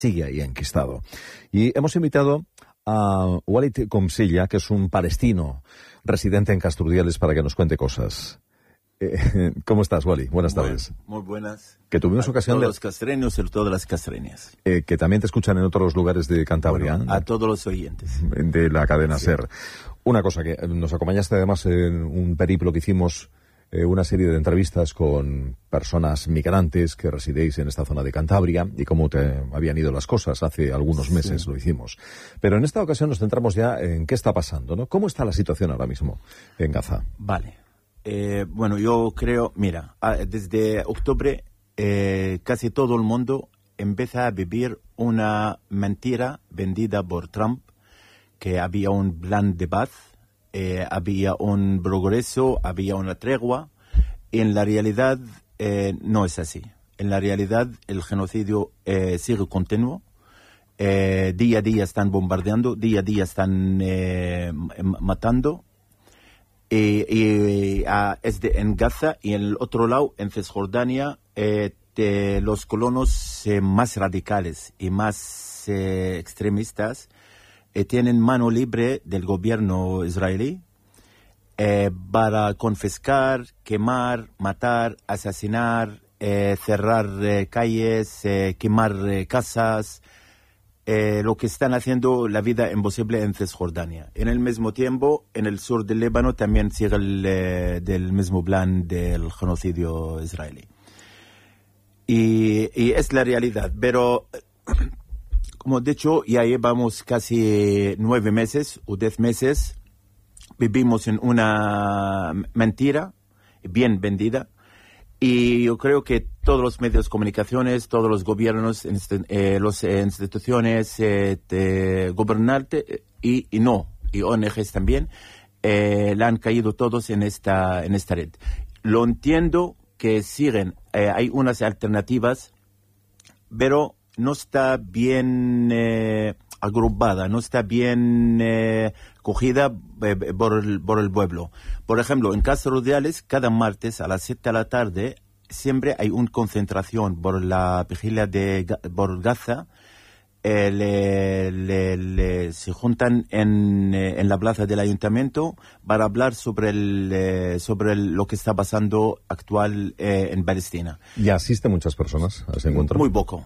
sigue ahí enquistado. Y hemos invitado a Walid Komsilla, que es un palestino residente en Castrudiales, para que nos cuente cosas. ¿Cómo estás, Wally? Buenas tardes. Muy buenas. Que tuvimos ocasión todos los castreños y todas las castreñas. Que también te escuchan en otros lugares de Cantabria. Bueno, a todos los oyentes. De la cadena SER. Una cosa, que nos acompañaste además en un periplo que hicimos, una serie de entrevistas con personas migrantes que residéis en esta zona de Cantabria y cómo te habían ido las cosas. Hace algunos meses lo hicimos. Pero en esta ocasión nos centramos ya en qué está pasando, ¿no? ¿Cómo está la situación ahora mismo en Gaza? Vale. Bueno, yo creo, mira, desde octubre casi todo el mundo empieza a vivir una mentira vendida por Trump, que había un plan de paz, había un progreso, había una tregua, y en la realidad no es así. En la realidad el genocidio sigue continuo. Día a día están bombardeando, día a día están matando. En Gaza y en el otro lado, en Cisjordania, los colonos más radicales y más extremistas tienen mano libre del gobierno israelí para confiscar, quemar, matar, asesinar, cerrar calles, quemar casas. Lo que están haciendo la vida imposible en Cisjordania. En el mismo tiempo, en el sur del Líbano también sigue del mismo plan del genocidio israelí. Y es la realidad. Pero, como he dicho, ya llevamos casi 9 meses o 10 meses. Vivimos en una mentira bien vendida. Y yo creo que todos los medios de comunicaciones, todos los gobiernos, las instituciones gobernantes y ONGs también, le han caído todos en esta red. Lo entiendo que siguen, hay unas alternativas, pero no está bien agrupada, no está bien cogida por el pueblo. Por ejemplo, en Castrudiales, cada martes a las 7 de la tarde, siempre hay una concentración por la vigilia por Gaza. Se juntan en la plaza del ayuntamiento para hablar sobre lo que está pasando actual en Palestina. ¿Y asisten muchas personas a ese encuentro? Muy poco.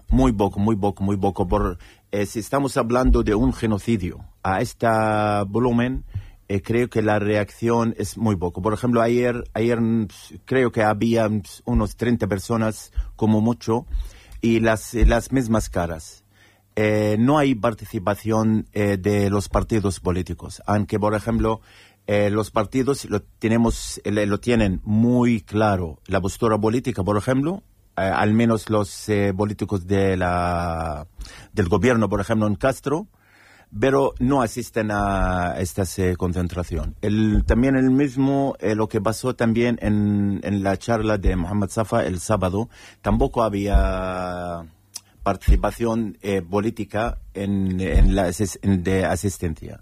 Si estamos hablando de un genocidio a este volumen, creo que la reacción es muy poco. Por ejemplo, ayer creo que había unos 30 personas como mucho y las mismas caras. No hay participación de los partidos políticos, aunque, por ejemplo, los partidos lo tienen muy claro. La postura política, por ejemplo, al menos los políticos del gobierno, por ejemplo, en Castro, pero no asisten a esta concentración. También el mismo, lo que pasó también en la charla de Mohamed Safa el sábado, tampoco había participación política de asistencia.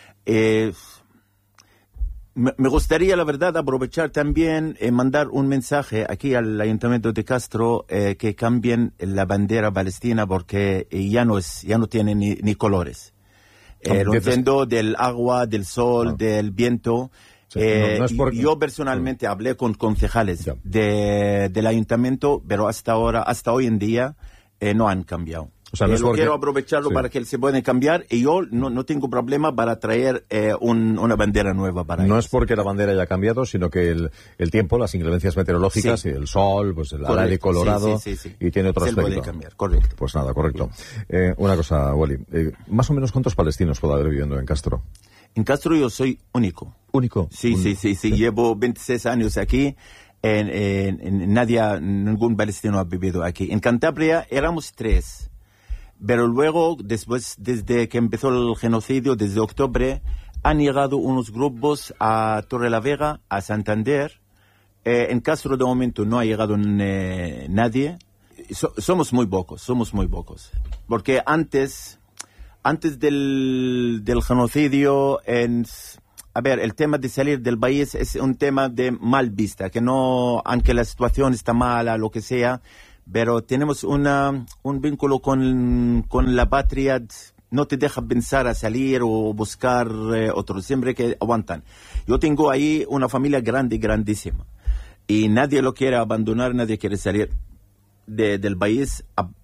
Me gustaría, la verdad, aprovechar también mandar un mensaje aquí al Ayuntamiento de Castro que cambien la bandera palestina porque ya no tiene ni colores. Lo entiendo del agua, del sol, del viento. Sí, yo personalmente hablé con concejales del ayuntamiento, pero hasta hoy en día no han cambiado. O sea, quiero aprovecharlo para que se puedan cambiar y yo no tengo problema para traer una bandera nueva para ellos. No es porque la bandera haya cambiado, sino que el tiempo, las inclemencias meteorológicas, y el sol, pues el aire colorado, y tiene otro aspecto. Se puede cambiar, correcto. Pues nada, correcto. Una cosa, Wally, más o menos ¿cuántos palestinos puede haber viviendo en Castro? En Castro yo soy único. ¿Único? Sí. Llevo 26 años aquí. Ningún palestino ha vivido aquí. En Cantabria éramos 3. Pero luego, desde que empezó el genocidio, desde octubre, han llegado unos grupos a Torrelavega, a Santander. En Castro, de momento, no ha llegado nadie. Somos muy pocos. Porque antes del genocidio, el tema de salir del país es un tema de mal vista, que no, aunque la situación está mala, lo que sea, pero tenemos un vínculo con la patria. No te deja pensar a salir o buscar otro, siempre que aguantan. Yo tengo ahí una familia grande, grandísima, y nadie lo quiere abandonar, nadie quiere salir del país.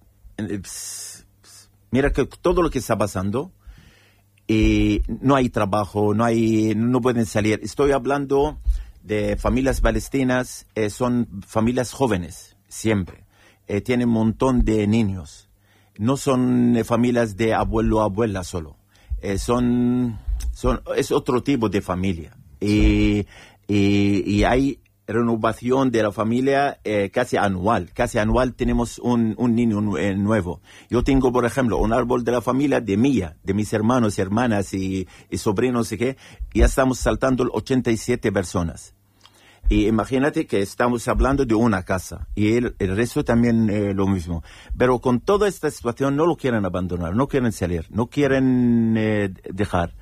Mira que todo lo que está pasando, y no hay trabajo, no pueden salir. Estoy hablando de familias palestinas, son familias jóvenes, siempre. Tienen un montón de niños. No son familias de abuelo o abuela solo. Es otro tipo de familia. Y hay renovación de la familia casi anual. Casi anual tenemos un niño nuevo. Yo tengo, por ejemplo, un árbol de la familia de mis hermanos y hermanas y sobrinos, y ya estamos saltando 87 personas. Y imagínate que estamos hablando de una casa, y el resto también lo mismo. Pero con toda esta situación no lo quieren abandonar, no quieren salir, no quieren dejar.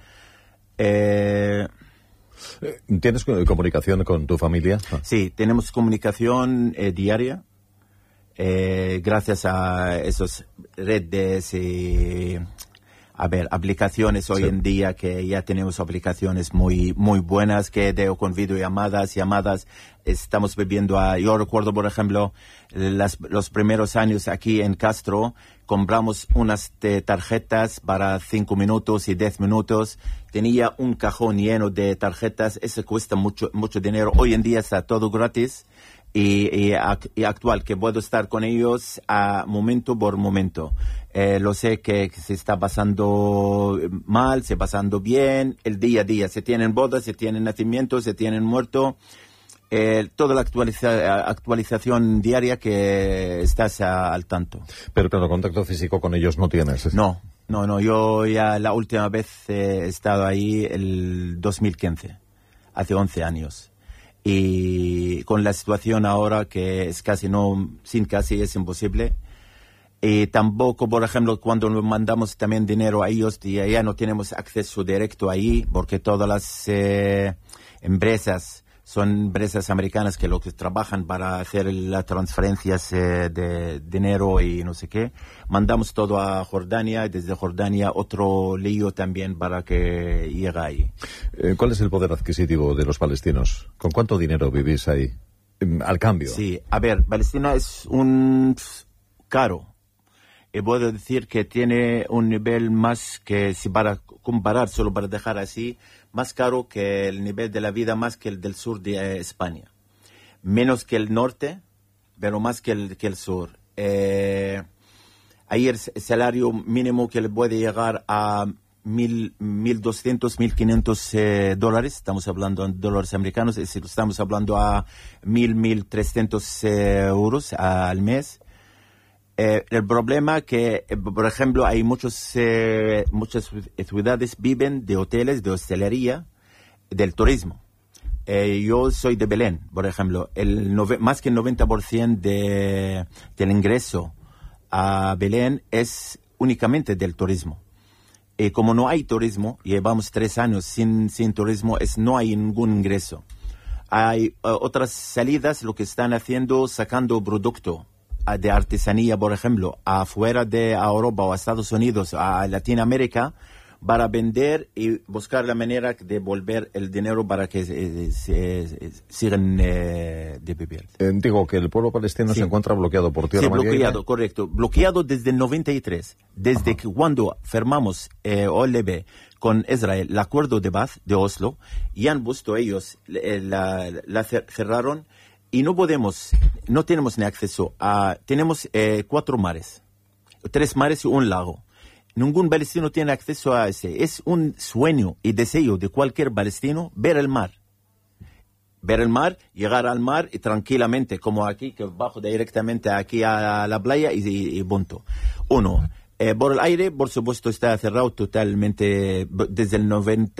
¿Tienes comunicación con tu familia? Sí, tenemos comunicación diaria, gracias a esas redes y... aplicaciones hoy en día, que ya tenemos aplicaciones muy buenas, con videollamadas, llamadas. Estamos viviendo yo recuerdo, por ejemplo, los primeros años aquí en Castro, compramos unas tarjetas para 5 minutos y 10 minutos. Tenía un cajón lleno de tarjetas, eso cuesta mucho dinero. Hoy en día está todo gratis. Y actual, que puedo estar con ellos a momento por momento. Lo sé que se está pasando mal, se pasando bien, el día a día. Se tienen bodas, se tienen nacimientos, se tienen muertos. Toda la actualización diaria que estás al tanto. Pero claro, contacto físico con ellos no tienes. No. Yo ya la última vez he estado ahí el 2015, hace 11 años. Y con la situación ahora que es casi es imposible. Y tampoco, por ejemplo, cuando mandamos también dinero a ellos, ya no tenemos acceso directo ahí, porque todas las empresas son empresas americanas que trabajan para hacer las transferencias de dinero y no sé qué. Mandamos todo a Jordania, y desde Jordania otro lío también para que llegue ahí. ¿Cuál es el poder adquisitivo de los palestinos? ¿Con cuánto dinero vivís ahí? Al cambio. Sí, Palestina es caro. Y puedo decir que tiene un nivel más que, si para comparar, solo para dejar así, más caro que el nivel de la vida, más que el del sur de España. Menos que el norte, pero más que el sur. Ahí el salario mínimo que le puede llegar a $1,200, $1,500. Estamos hablando en dólares americanos, es decir, estamos hablando a 1,300 euros al mes. El problema que, por ejemplo, hay muchas ciudades viven de hoteles, de hostelería, del turismo. Yo soy de Belén, por ejemplo. Más que el 90% del ingreso a Belén es únicamente del turismo. Como no hay turismo, llevamos 3 años sin turismo, no hay ningún ingreso. Hay otras salidas, lo que están haciendo, sacando producto de artesanía, por ejemplo, afuera de Europa o a Estados Unidos, a Latinoamérica, para vender y buscar la manera de devolver el dinero para que sigan de vivir. Digo que el pueblo palestino se encuentra bloqueado por tierra. Sí, bloqueado, correcto. Bloqueado desde el 93, desde que cuando firmamos OLP con Israel, el acuerdo de paz de Oslo, y han visto ellos, la cerraron. Y no tenemos ni acceso tenemos 4 mares, 3 mares y un lago. Ningún palestino tiene acceso a ese. Es un sueño y deseo de cualquier palestino ver el mar. Llegar al mar y tranquilamente, como aquí, que bajo directamente aquí a la playa y punto. Uno. Por el aire, por supuesto, está cerrado totalmente desde el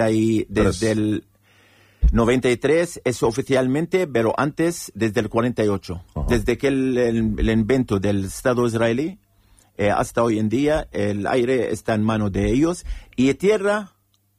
93 es oficialmente, pero antes desde el 48. Ajá. Desde que el invento del Estado israelí hasta hoy en día, el aire está en manos de ellos y tierra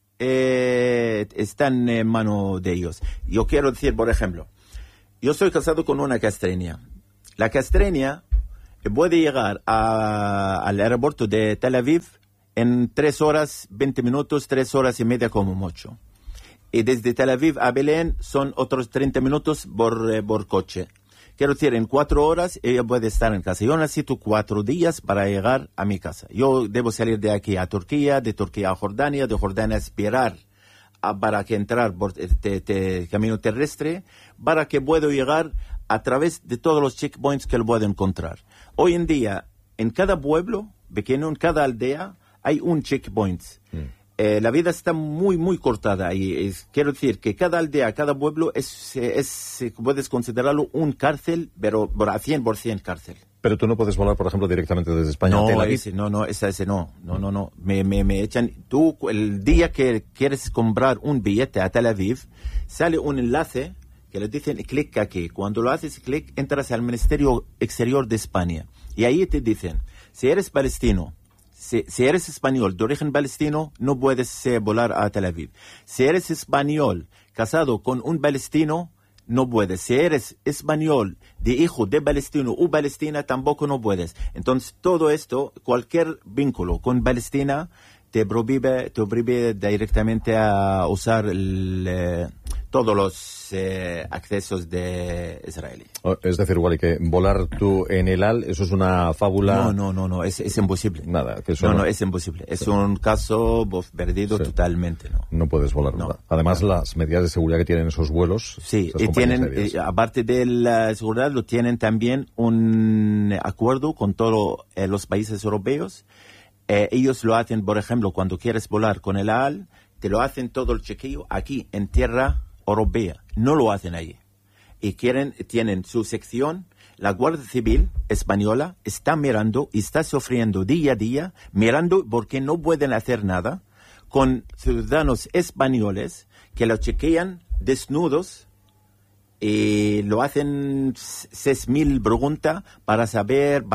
está en manos de ellos. Yo quiero decir, por ejemplo, yo soy casado con una castreña. La castreña puede llegar al aeropuerto de Tel Aviv en 3 horas, 20 minutos, 3 horas y media como mucho. Y desde Tel Aviv a Belén son otros 30 minutos por coche. Quiero decir, en 4 horas ella puede estar en casa. Yo necesito 4 días para llegar a mi casa. Yo debo salir de aquí a Turquía, de Turquía a Jordania, de Jordania a esperar para que entrar por camino terrestre, para que pueda llegar a través de todos los checkpoints que lo puedo encontrar. Hoy en día, en cada pueblo pequeño, en cada aldea, hay un checkpoint. La vida está muy, muy cortada ahí. Quiero decir que cada aldea, cada pueblo puedes considerarlo un cárcel, pero a 100% cárcel. Pero tú no puedes volar, por ejemplo, directamente desde España a Tel Aviv. Ese no. Me echan. Tú, el día que quieres comprar un billete a Tel Aviv, sale un enlace que le dicen clic aquí. Cuando lo haces clic, entras al Ministerio Exterior de España. Y ahí te dicen, si eres palestino, si eres español de origen palestino, no puedes volar a Tel Aviv. Si eres español casado con un palestino, no puedes. Si eres español de hijo de palestino o palestina, tampoco no puedes. Entonces, todo esto, cualquier vínculo con Palestina, te prohíbe directamente a usar todos los accesos de israelí. Es decir, Wally, que volar tú en El Al, eso es una fábula. No, es imposible. Nada, que eso no, es imposible. Es un caso perdido totalmente. No puedes volar. No. Además, las medidas de seguridad que tienen esos vuelos. Sí, y tienen, aparte de la seguridad, lo tienen también un acuerdo con todos los países europeos. Ellos lo hacen, por ejemplo, cuando quieres volar con el AL, te lo hacen todo el chequeo aquí en tierra europea. No lo hacen allí. Y tienen su sección. La Guardia Civil española está mirando y está sufriendo día a día, mirando porque no pueden hacer nada con ciudadanos españoles que lo chequean desnudos y lo hacen 6.000 preguntas para saber,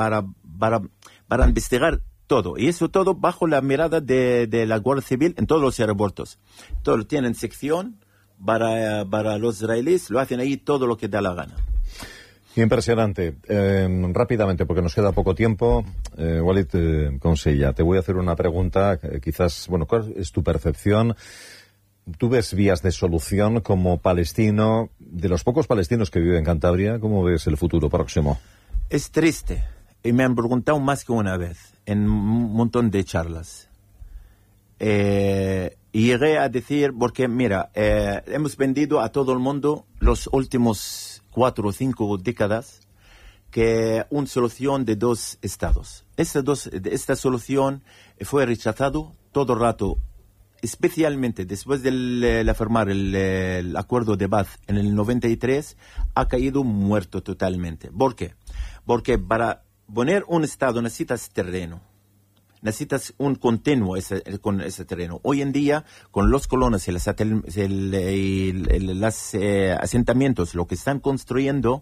para investigar todo. Y eso todo bajo la mirada de la Guardia Civil en todos los aeropuertos. Todos tienen sección para los israelíes, lo hacen ahí todo lo que da la gana. Impresionante. Rápidamente, porque nos queda poco tiempo, Walid Consella, te voy a hacer una pregunta, quizás, ¿cuál es tu percepción? ¿Tú ves vías de solución como palestino, de los pocos palestinos que viven en Cantabria? ¿Cómo ves el futuro próximo? Es triste, y me han preguntado más que una vez, en un montón de charlas. Y llegué a decir, porque mira, hemos vendido a todo el mundo los últimos 4 o 5 décadas que una solución de 2 estados. Esta solución fue rechazado todo el rato, especialmente después de firmar el acuerdo de Paz en el 93, ha caído muerto totalmente. ¿Por qué? Porque para poner un estado necesitas terreno. Necesitas un continuo con ese terreno. Hoy en día, con los colonos y los asentamientos, lo que están construyendo,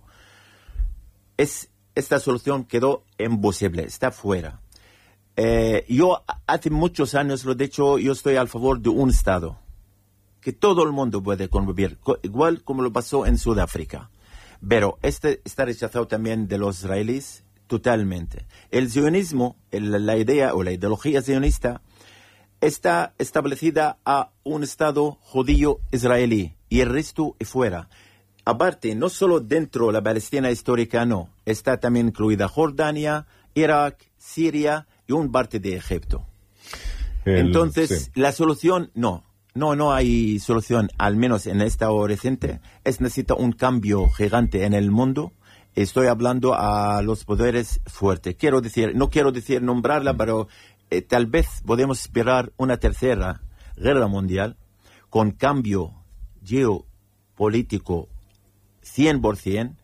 esta solución quedó imposible, está fuera. Yo hace muchos años lo he dicho, yo estoy a favor de un Estado, que todo el mundo puede convivir, igual como lo pasó en Sudáfrica. Pero está rechazado también de los israelíes. Totalmente. El sionismo, la idea o la ideología sionista, está establecida a un Estado judío israelí y el resto fuera. Aparte, no solo dentro de la Palestina histórica, no. Está también incluida Jordania, Irak, Siria y un parte de Egipto. Entonces, la solución, no hay solución, al menos en esta hora reciente. Necesita un cambio gigante en el mundo. Estoy hablando a los poderes fuertes. No quiero decir nombrarla, pero tal vez podemos esperar una tercera guerra mundial con cambio geopolítico 100%.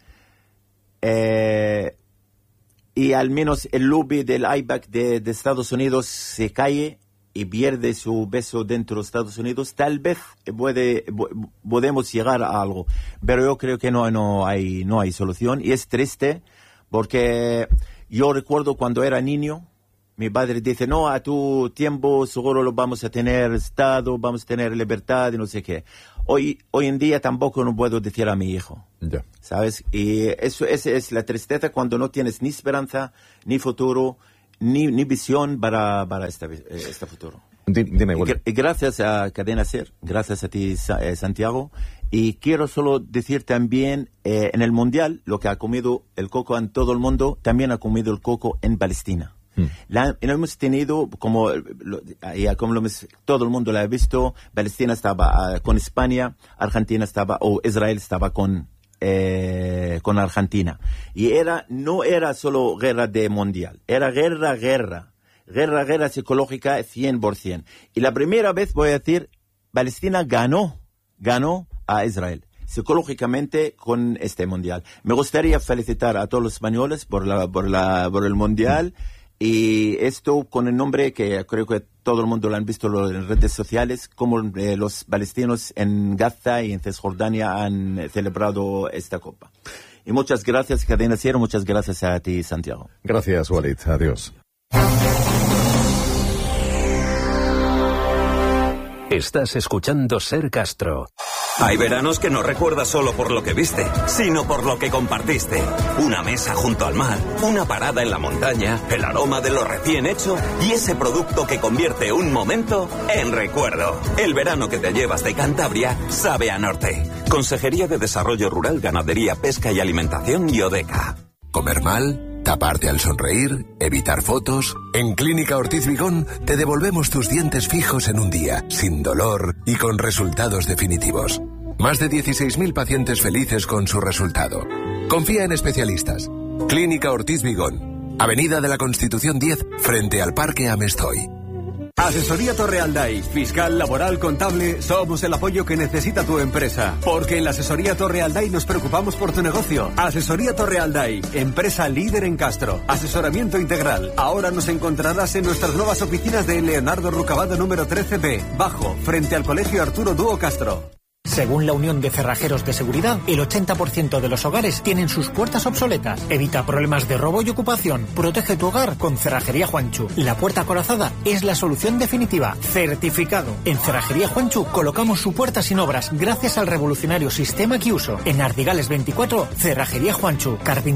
Y al menos el lobby del AIPAC de Estados Unidos se cae y pierde su peso dentro de Estados Unidos. Tal vez podemos llegar a algo, pero yo creo que no hay solución. Y es triste porque yo recuerdo cuando era niño, Mi padre dice, no, a tu tiempo seguro lo vamos a tener Estado, vamos a tener libertad y no sé qué. Hoy en día tampoco no puedo decir a mi hijo, ¿sabes? Y esa es la tristeza cuando no tienes ni esperanza, ni futuro, ni visión para este futuro. Dime, bueno. Y gracias a Cadena SER, gracias a ti, Santiago. Y quiero solo decir también, en el Mundial, lo que ha comido el coco en todo el mundo, también ha comido el coco en Palestina. Lo hemos tenido, como todo el mundo lo ha visto, Palestina estaba con España, Argentina o Israel estaba con Argentina. Y no era solo guerra de mundial, era guerra psicológica 100%. Y la primera vez, voy a decir, Palestina ganó a Israel psicológicamente con este mundial. Me gustaría felicitar a todos los españoles por el mundial, y esto con el nombre que creo que todo el mundo lo han visto en redes sociales, como los palestinos en Gaza y en Cisjordania han celebrado esta copa. Y muchas gracias, Cadena SER, muchas gracias a ti, Santiago. Gracias, Walid. Adiós. Estás escuchando Ser Castro. Hay veranos que no recuerdas solo por lo que viste, sino por lo que compartiste. Una mesa junto al mar, una parada en la montaña, el aroma de lo recién hecho y ese producto que convierte un momento en recuerdo. El verano que te llevas de Cantabria sabe a norte. Consejería de Desarrollo Rural, Ganadería, Pesca y Alimentación y Odeca. ¿Comer mal? ¿Taparte al sonreír? ¿Evitar fotos? En Clínica Ortiz Vigón te devolvemos tus dientes fijos en un día, sin dolor y con resultados definitivos. Más de 16.000 pacientes felices con su resultado. Confía en especialistas. Clínica Ortiz Vigón, Avenida de la Constitución 10, frente al Parque Amestoy. Asesoría Torrealday, fiscal, laboral, contable, somos el apoyo que necesita tu empresa. Porque en la Asesoría Torrealday nos preocupamos por tu negocio. Asesoría Torrealday, empresa líder en Castro. Asesoramiento integral. Ahora nos encontrarás en nuestras nuevas oficinas de Leonardo Rucabado número 13B, bajo, frente al Colegio Arturo Dúo Castro. Según la Unión de Cerrajeros de Seguridad, el 80% de los hogares tienen sus puertas obsoletas. Evita problemas de robo y ocupación. Protege tu hogar con Cerrajería Juanchu. La puerta acorazada es la solución definitiva. Certificado. En Cerrajería Juanchu colocamos su puerta sin obras gracias al revolucionario sistema Kiuso. En Ardigales 24, Cerrajería Juanchu.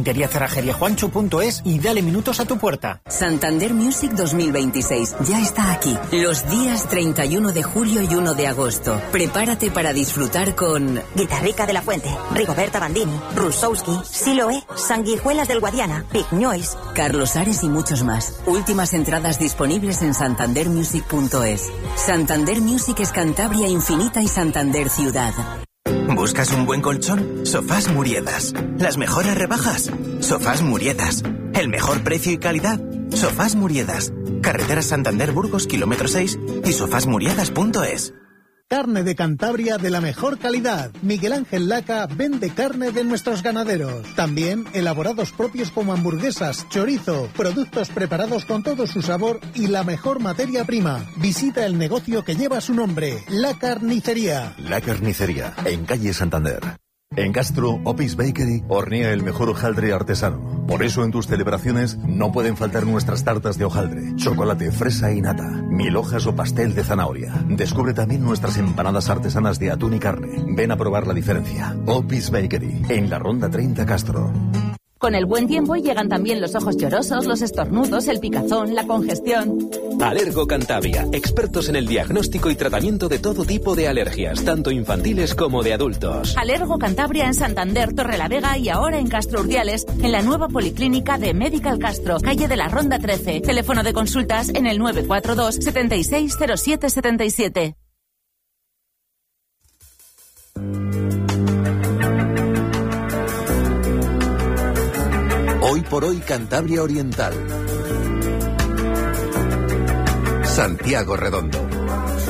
Carpintería-cerrajeríajuanchu.es y dale minutos a tu puerta. Santander Music 2026 ya está aquí. Los días 31 de julio y 1 de agosto. Prepárate para disfrutar con Guitarrica de la Fuente, Rigoberta Bandini, Rusowski, Siloé, Sanguijuelas del Guadiana, Big Noise, Carlos Ares y muchos más. Últimas entradas disponibles en santandermusic.es. Santander Music es Cantabria infinita y Santander ciudad. ¿Buscas un buen colchón? Sofás Muriedas. Las mejores rebajas. Sofás Muriedas. El mejor precio y calidad. Sofás Muriedas. Carretera Santander-Burgos, kilómetro 6 y sofasmuriedas.es. Carne de Cantabria de la mejor calidad. Miguel Ángel Laca vende carne de nuestros ganaderos. También elaborados propios como hamburguesas, chorizo, productos preparados con todo su sabor y la mejor materia prima. Visita el negocio que lleva su nombre, La Carnicería. La Carnicería, en calle Santander. En Castro, Opis Bakery hornea el mejor hojaldre artesano. Por eso en tus celebraciones no pueden faltar nuestras tartas de hojaldre, chocolate, fresa y nata, 1000 hojas o pastel de zanahoria. Descubre también nuestras empanadas artesanas de atún y carne. Ven a probar la diferencia. Opis Bakery, en la Ronda 30 Castro. Con el buen tiempo llegan también los ojos llorosos, los estornudos, el picazón, la congestión. Alergo Cantabria, expertos en el diagnóstico y tratamiento de todo tipo de alergias, tanto infantiles como de adultos. Alergo Cantabria en Santander, Torrelavega y ahora en Castro Urdiales, en la nueva policlínica de Medical Castro, calle de la Ronda 13. Teléfono de consultas en el 942 760777. Hoy por hoy Cantabria Oriental. Santiago Redondo.